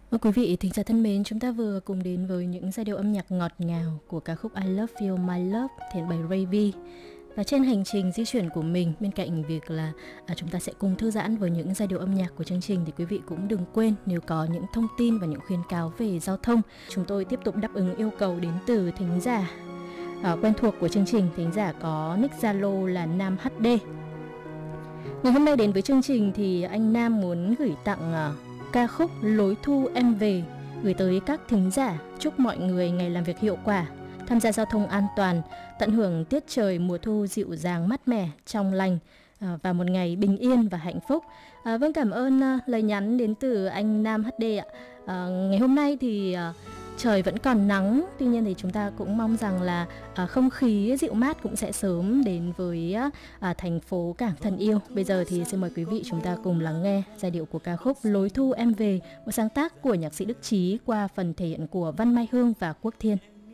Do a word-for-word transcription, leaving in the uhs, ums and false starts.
Ơ, quý vị thính giả thân mến, chúng ta vừa cùng đến với những giai điệu âm nhạc ngọt ngào của ca khúc I Love You My Love thể hiện bởi Ray V. Và trên hành trình di chuyển của mình, bên cạnh việc là à, chúng ta sẽ cùng thư giãn với những giai điệu âm nhạc của chương trình, thì quý vị cũng đừng quên nếu có những thông tin và những khuyến cáo về giao thông, chúng tôi tiếp tục đáp ứng yêu cầu đến từ thính giả à, quen thuộc của chương trình. Thính giả có nick Zalo là Nam hát đê. Ngày hôm nay đến với chương trình thì anh Nam muốn gửi tặng à, ca khúc Lối Thu Em Về gửi tới các thính giả, chúc mọi người ngày làm việc hiệu quả, tham gia giao thông an toàn, tận hưởng tiết trời mùa thu dịu dàng mát mẻ, trong lành à, và một ngày bình yên và hạnh phúc. À, vâng, cảm ơn à, lời nhắn đến từ anh Nam hát đê ạ. À, ngày hôm nay thì à, trời vẫn còn nắng, tuy nhiên thì chúng ta cũng mong rằng là à, không khí dịu mát cũng sẽ sớm đến với à, thành phố cảng thân yêu. Bây giờ thì xin mời quý vị chúng ta cùng lắng nghe giai điệu của ca khúc Lối Thu Em Về, một sáng tác của nhạc sĩ Đức Chí qua phần thể hiện của Văn Mai Hương và Quốc Thiên.